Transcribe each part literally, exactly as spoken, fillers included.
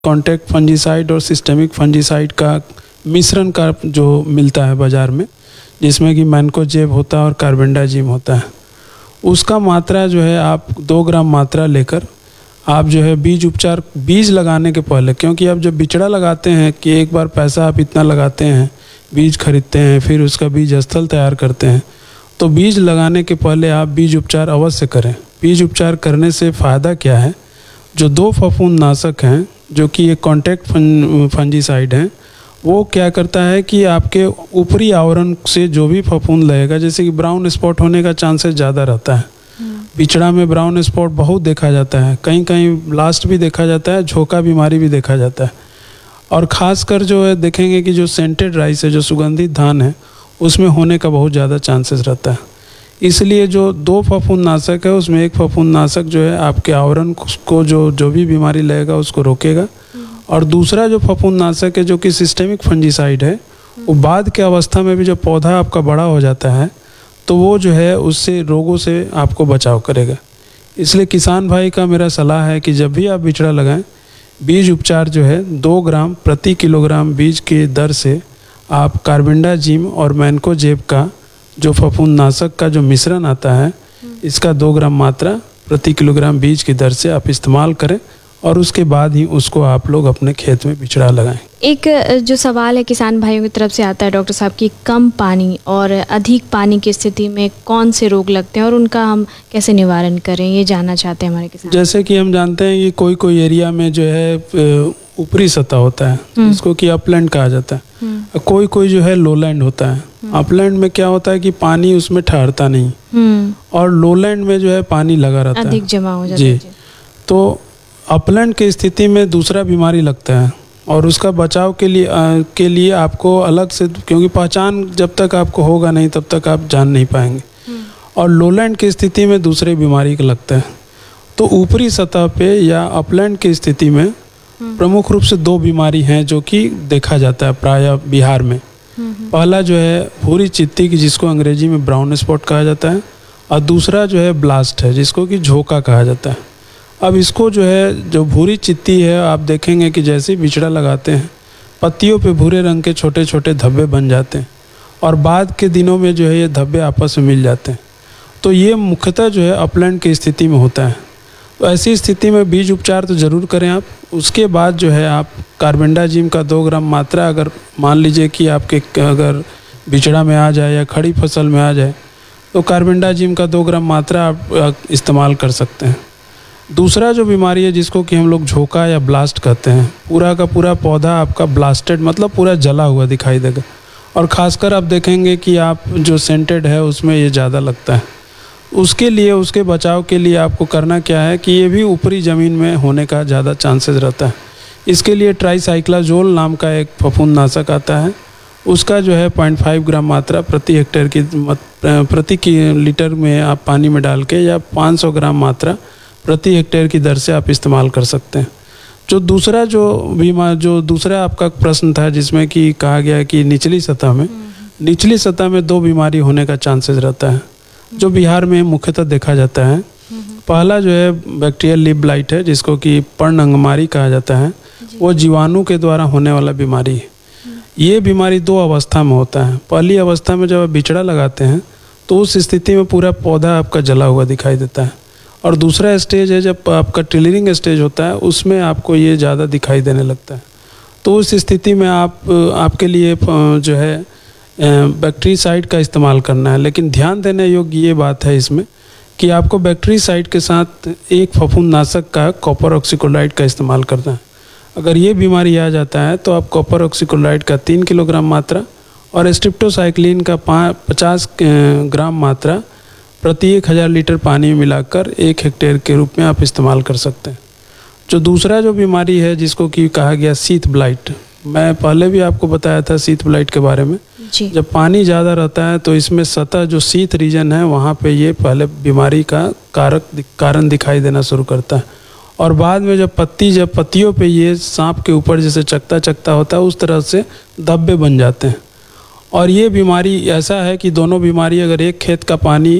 Contact fungicide और systemic fungicide का मिश्रण का जो मिलता है बाज़ार में, जिसमें कि मैनकोजेब होता है और कार्बेंडाजिम होता है, उसका मात्रा जो है आप दो ग्राम मात्रा लेकर आप जो है बीज उपचार, बीज लगाने के पहले, क्योंकि आप जब बिचड़ा लगाते हैं कि एक बार पैसा आप इतना लगाते हैं, बीज खरीदते हैं, फिर उसका बीज स्थल तैयार करते हैं, तो बीज लगाने के पहले आप बीज उपचार अवश्य करें। बीज उपचार करने से फ़ायदा क्या है, जो दो फफूंदनाशक हैं जो कि एक कॉन्टैक्ट फंजीसाइड हैं, वो क्या करता है कि आपके ऊपरी आवरण से जो भी फफूंद लगेगा, जैसे कि ब्राउन स्पॉट होने का चांसेस ज़्यादा रहता है, बिचड़ा में ब्राउन स्पॉट बहुत देखा जाता है, कहीं कहीं ब्लास्ट भी देखा जाता है, झोंका बीमारी भी देखा जाता है। और ख़ासकर जो है देखेंगे कि जो सेंटेड राइस है, जो सुगंधित धान है, उसमें होने का बहुत ज़्यादा चांसेस रहता है। इसलिए जो दो फफूंदनाशक है उसमें एक फफूंदनाशक जो है आपके आवरण को जो जो भी बीमारी लगेगा उसको रोकेगा, और दूसरा जो फफूंदनाशक है जो कि सिस्टेमिक फंजीसाइड है, वो बाद के अवस्था में भी जब पौधा आपका बड़ा हो जाता है तो वो जो है उससे रोगों से आपको बचाव करेगा। इसलिए किसान भाई का मेरा सलाह है कि जब भी आप बिचड़ा लगाएं, बीज उपचार जो है दो ग्राम प्रति किलोग्राम बीज के दर से आप कार्बेंडाजिम और मैनकोजेब का जो फफूंदनाशक का जो मिश्रण आता है, इसका दो ग्राम मात्रा प्रति किलोग्राम बीज की दर से आप इस्तेमाल करें, और उसके बाद ही उसको आप लोग अपने खेत में बिचड़ा लगाएं। एक जो सवाल है किसान भाइयों की तरफ से आता है डॉक्टर साहब कि कम पानी और अधिक पानी की स्थिति में कौन से रोग लगते हैं और उनका हम कैसे निवारण करें, ये जानना चाहते हैं हमारे किसान। जैसे कि हम जानते हैं कि कोई कोई एरिया में जो है ऊपरी सतह होता है जिसको कि अपलैंड कहा जाता है, कोई कोई जो है लोलैंड होता है। अपलैंड में क्या होता है कि पानी उसमें ठहरता नहीं, और लोलैंड में जो है पानी लगा रहता है, अधिक जमा हो जाता है। जी, तो अपलैंड की स्थिति में दूसरा बीमारी लगता है, और उसका बचाव के लिए आ, के लिए आपको अलग से, क्योंकि पहचान जब तक आपको होगा नहीं तब तक आप जान नहीं पाएंगे, और लोलैंड की स्थिति में दूसरे बीमारी का लगता है। तो ऊपरी सतह पे या अपलैंड की स्थिति में प्रमुख रूप से दो बीमारी हैं जो कि देखा जाता है प्रायः बिहार में। पहला जो है भूरी चित्ती की, जिसको अंग्रेजी में ब्राउन स्पॉट कहा जाता है, और दूसरा जो है ब्लास्ट है, जिसको कि झोंका कहा जाता है। अब इसको जो है, जो भूरी चित्ती है, आप देखेंगे कि जैसे ही बिचड़ा लगाते हैं पत्तियों पे भूरे रंग के छोटे छोटे धब्बे बन जाते हैं, और बाद के दिनों में जो है ये धब्बे आपस में मिल जाते हैं। तो ये मुख्यतः जो है अपलैंड की स्थिति में होता है। तो ऐसी स्थिति में बीज उपचार तो ज़रूर करें आप। उसके बाद जो है आप कार्बेंडाजिम का दो ग्राम मात्रा, अगर मान लीजिए कि आपके अगर बिचड़ा में आ जाए या खड़ी फसल में आ जाए, तो कार्बेंडाजिम का दो ग्राम मात्रा आप इस्तेमाल कर सकते हैं। दूसरा जो बीमारी है जिसको कि हम लोग झोंका या ब्लास्ट कहते हैं, पूरा का पूरा पौधा आपका ब्लास्टेड, मतलब पूरा जला हुआ दिखाई देगा, और ख़ासकर आप देखेंगे कि आप जो सेंटेड है उसमें ये ज़्यादा लगता है। उसके लिए, उसके बचाव के लिए आपको करना क्या है कि ये भी ऊपरी ज़मीन में होने का ज़्यादा चांसेस रहता है। इसके लिए ट्राईसाइक्लाजोल नाम का एक फफूंदनाशक आता है, उसका जो है पॉइंट फाइव ग्राम मात्रा प्रति हेक्टेयर की प्रति की लीटर में आप पानी में डाल के, या पाँच सौ ग्राम मात्रा प्रति हेक्टेयर की दर से आप इस्तेमाल कर सकते हैं। जो दूसरा जो बीमार जो दूसरा आपका प्रश्न था जिसमें कि कहा गया है कि निचली सतह में निचली सतह में दो बीमारी होने का चांसेस रहता है, जो बिहार में मुख्यतः देखा जाता है। पहला जो है बैक्टीरियल लीफ ब्लाइट है, जिसको कि पर्ण अंगमारी कहा जाता है। वो जीवाणु के द्वारा होने वाला बीमारी है। ये बीमारी दो अवस्था में होता है। पहली अवस्था में जब आप बिचड़ा लगाते हैं तो उस स्थिति में पूरा पौधा आपका जला हुआ दिखाई देता है, और दूसरा स्टेज है जब आपका टिलरिंग स्टेज होता है, उसमें आपको ये ज़्यादा दिखाई देने लगता है। तो उस स्थिति में आप आपके लिए जो है बैक्टीरिसाइड का इस्तेमाल करना है। लेकिन ध्यान देने योग्य ये बात है इसमें कि आपको बैक्टीरिसाइड के साथ एक फफूंदनाशक का कॉपर ऑक्सीक्लोराइड का इस्तेमाल करना है। अगर ये बीमारी आ जाता है तो आप कॉपर ऑक्सीक्लोराइड का तीन किलोग्राम मात्रा और स्ट्रिप्टोसाइक्लिन का पचास ग्राम मात्रा प्रति एक हज़ार लीटर पानी में मिलाकर एक हेक्टेयर के रूप में आप इस्तेमाल कर सकते हैं। जो दूसरा जो बीमारी है जिसको कि कहा गया शीत ब्लाइट, मैं पहले भी आपको बताया था शीत ब्लाइट के बारे में। जब पानी ज़्यादा रहता है तो इसमें सतह जो शीत रीजन है वहाँ पे ये पहले बीमारी का कारक कारण दिखाई देना शुरू करता है, और बाद में जब पत्ती जब पत्तियों पे ये सांप के ऊपर जैसे चकता चकता होता है उस तरह से धब्बे बन जाते हैं। और ये बीमारी ऐसा है कि दोनों बीमारी अगर एक खेत का पानी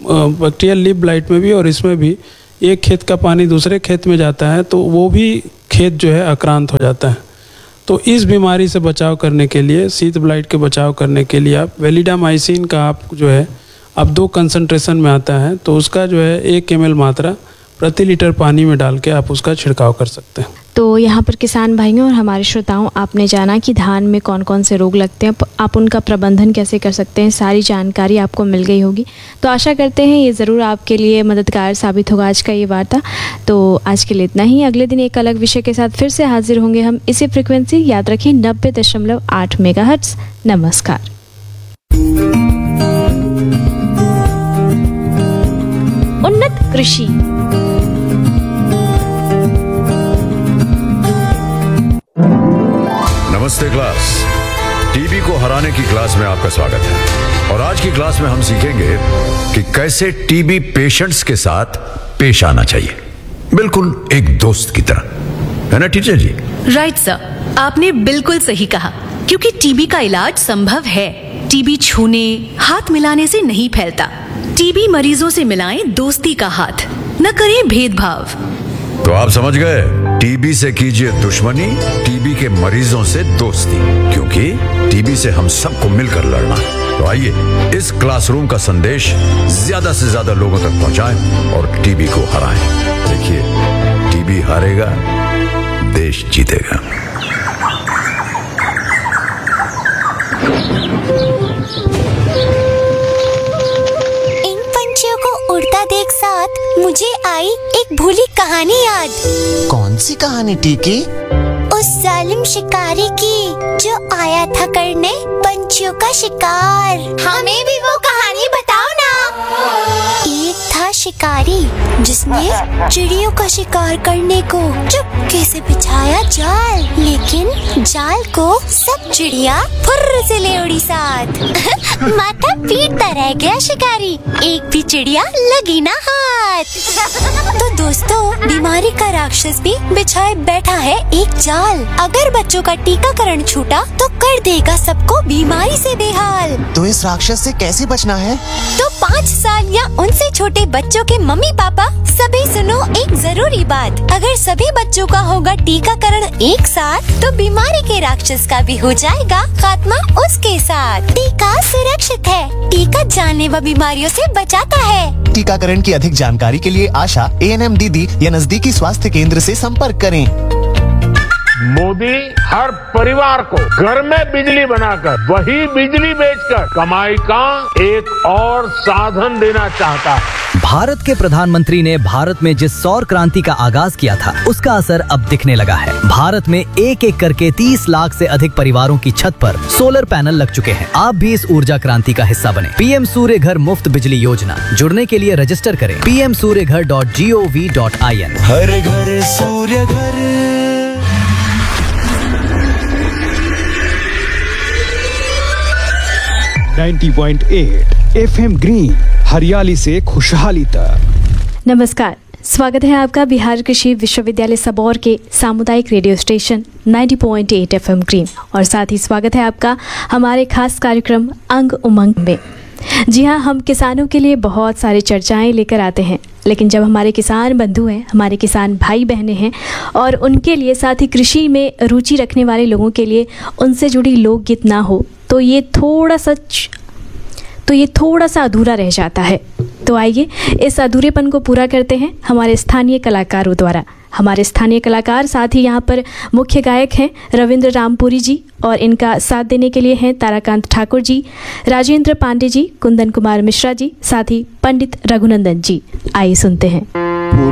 बैक्टीरियल लीफ ब्लाइट में भी और इसमें भी एक खेत का पानी दूसरे खेत में जाता है तो वो भी खेत जो है आक्रांत हो जाता है। तो इस बीमारी से बचाव करने के लिए, शीत ब्लाइट के बचाव करने के लिए आप वेलिडामाइसिन का आप जो है अब दो कंसंट्रेशन में आता है, तो उसका जो है एक एम एल मात्रा प्रति लीटर पानी में डाल के आप उसका छिड़काव कर सकते हैं। तो यहाँ पर किसान भाइयों और हमारे श्रोताओं, आपने जाना कि धान में कौन कौन से रोग लगते हैं, आप उनका प्रबंधन कैसे कर सकते हैं, सारी जानकारी आपको मिल गई होगी। तो आशा करते हैं ये ज़रूर आपके लिए मददगार साबित होगा आज का ये वार्ता। तो आज के लिए इतना ही। अगले दिन एक अलग विषय के साथ फिर से हाजिर होंगे हम इसी फ्रिक्वेंसी, याद रखें नब्बे दशमलव आठ मेगाहर्ट्ज़। नमस्कार। उन्नत कृषि। नमस्ते क्लास, टीबी को हराने की क्लास में आपका स्वागत है। और आज की क्लास में हम सीखेंगे कि कैसे टीबी पेशेंट्स के साथ पेश आना चाहिए, बिल्कुल एक दोस्त की तरह, है ना टीचर जी? राइट सर, आपने बिल्कुल सही कहा, क्योंकि टीबी का इलाज संभव है। टीबी छूने, हाथ मिलाने से नहीं फैलता। टीबी मरीजों से मिलाएं दोस्ती का हाथ, न करें भेदभाव। तो आप समझ गए, टीबी से कीजिए दुश्मनी, टीबी के मरीजों से दोस्ती, क्योंकि टीबी से हम सबको मिलकर लड़ना है। तो आइए इस क्लासरूम का संदेश ज्यादा से ज्यादा लोगों तक पहुंचाएं और टीबी को हराएं। देखिए, टीबी हारेगा, देश जीतेगा। इन पंछियों को उड़ता देख साथ मुझे आई एक भूली कहानी याद। कौन सी कहानी टीकी? उस जालिम शिकारी की जो आया था करने पंछियों का शिकार। हमें भी वो कहानी बताओ ना। एक था शिकारी जिसने चिड़ियों का शिकार करने को चुपके से बिछाया जाल, लेकिन जाल को सब चिड़िया फुर्र से ले उड़ी साथ। माथा पीटता रह गया शिकारी, एक भी चिड़िया लगी ना हाथ। तो दोस्तों, बीमारी का राक्षस भी बिछाए बैठा है एक जाल। अगर बच्चों का टीकाकरण छूटा तो कर देगा सबको बीमारी से बेहाल। तो इस राक्षस से कैसे बचना है? तो पाँच साल या उनसे छोटे बच्चों के मम्मी पापा सभी सुनो एक जरूरी बात। अगर सभी बच्चों का होगा टीकाकरण एक साथ, तो बीमारी के राक्षस का भी हो जाएगा खात्मा उसके साथ। टीका सुरक्षित है, टीका जानलेवा बीमारियों से बचाता है। टीकाकरण की अधिक जानकारी के लिए आशा, ए एन एम दीदी या नजदीकी स्वास्थ्य केंद्र से संपर्क करें। मोदी हर परिवार को घर में बिजली बनाकर वही बिजली बेचकर कमाई का एक और साधन देना चाहता है। भारत के प्रधानमंत्री ने भारत में जिस सौर क्रांति का आगाज किया था, उसका असर अब दिखने लगा है। भारत में एक एक करके तीस लाख से अधिक परिवारों की छत पर सोलर पैनल लग चुके हैं। आप भी इस ऊर्जा क्रांति का हिस्सा बने। पीएम सूर्य घर मुफ्त बिजली योजना, जुड़ने के लिए रजिस्टर करें पी एम सूर्य घर dot G O V dot I N. हर घर सूर्य घर। नब्बे पॉइंट आठ एफ एम ग्रीन, हरियाली से खुशहाली तक। नमस्कार, स्वागत है आपका बिहार कृषि विश्वविद्यालय सबौर के सामुदायिक रेडियो स्टेशन नब्बे पॉइंट आठ एफ एम ग्रीन, और साथ ही स्वागत है आपका हमारे खास कार्यक्रम अंग उमंग में। जी हाँ, हम किसानों के लिए बहुत सारी चर्चाएं लेकर आते हैं, लेकिन जब हमारे किसान बंधु हैं, हमारे किसान भाई बहनें हैं, और उनके लिए साथ ही कृषि में रुचि रखने वाले लोगों के लिए उनसे जुड़ी लोकगीत ना हो, तो ये थोड़ा सा तो ये थोड़ा सा अधूरा रह जाता है। तो आइए इस अधूरेपन को पूरा करते हैं हमारे स्थानीय कलाकारों द्वारा। हमारे स्थानीय कलाकार साथ ही यहाँ पर मुख्य गायक हैं रविंद्र रामपुरी जी, और इनका साथ देने के लिए हैं ताराकांत ठाकुर जी, राजेंद्र पांडे जी, कुंदन कुमार मिश्रा जी, साथ ही पंडित रघुनंदन जी। आइए सुनते हैं।